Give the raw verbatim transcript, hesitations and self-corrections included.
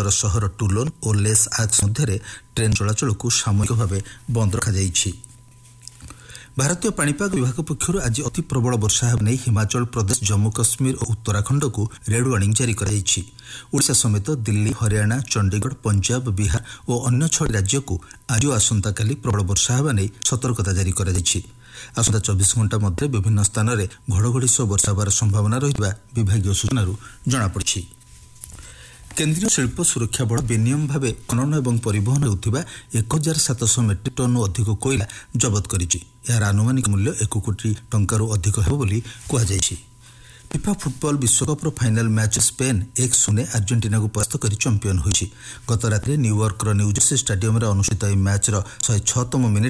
ସ୍ପେନର ସହର ଟୁଲୋନ୍ ଓ ଲେସ୍ ଆକ୍ସ ମଧ୍ୟରେ ଟ୍ରେନ୍ ଚଳାଚଳକୁ ସାମୟିକ ଭାବେ ବନ୍ଦ ରଖାଯାଇଛି। ଭାରତୀୟ ପାଣିପାଗ ବିଭାଗ ପକ୍ଷରୁ ଆଜି ଅତି ପ୍ରବଳ ବର୍ଷା ହେବା ନେଇ ହିମାଚଳ ପ୍ରଦେଶ, ଜମ୍ମୁ କାଶ୍ମୀର ଓ ଉତ୍ତରାଖଣ୍ଡକୁ ରେଡ୍ ୱାର୍ଣ୍ଣିଂ ଜାରି କରାଯାଇଛି। ଓଡ଼ିଶା ସମେତ ଦିଲ୍ଲୀ, ହରିୟାଣା, ଚଣ୍ଡିଗଡ଼, ପଞ୍ଜାବ, ବିହାର ଓ ଅନ୍ୟ ଛଅଟି ରାଜ୍ୟକୁ ଆଜି ଓ ଆସନ୍ତାକାଲି ପ୍ରବଳ ବର୍ଷା ହେବା ନେଇ ସତର୍କତା ଜାରି କରାଯାଇଛି। ଆସନ୍ତା ଚବିଶ ଘଣ୍ଟା ମଧ୍ୟରେ ବିଭିନ୍ନ ସ୍ଥାନରେ ଘଡ଼ଘଡ଼ି ସହ ବର୍ଷା ହେବାର ସମ୍ଭାବନା ରହିଥିବା ବିଭାଗୀୟ ସୂଚନାରୁ ଜଣାପଡ଼ିଛି। କେନ୍ଦ୍ରୀୟ ଶିଳ୍ପ ସୁରକ୍ଷା ବଳ ବେନିୟମ ଭାବେ ଖନନ ଏବଂ ପରିବହନ ହେଉଥିବା ଏକ ହଜାର ସାତଶହ ମେଟ୍ରିକ୍ ଟନ୍ରୁ ଅଧିକ କୋଇଲା ଜବତ କରିଛି। ଏହାର ଆନୁମାନିକ ମୂଲ୍ୟ ଏକ କୋଟି ଟଙ୍କାରୁ ଅଧିକ ହେବ ବୋଲି କୁହାଯାଇଛି। ଫିଫା ଫୁଟବଲ ବିଶ୍ୱକପ୍ର ଫାଇନାଲ୍ ମ୍ୟାଚ୍ ସ୍ପେନ୍ ଏକ ଶୂନ ଆର୍ଜେଣ୍ଟିନାକୁ ପରାସ୍ତ କରି ଚମ୍ପିୟନ୍ ହୋଇଛି। ଗତ ରାତିରେ ନ୍ୟୁୟର୍କର ନ୍ୟୁଜେର୍ସି ଷ୍ଟାଡିୟମରେ ଅନୁଷ୍ଠିତ ଏହି ମ୍ୟାଚ୍ର ଶହେ ଛଅତମ ମିନିଟ୍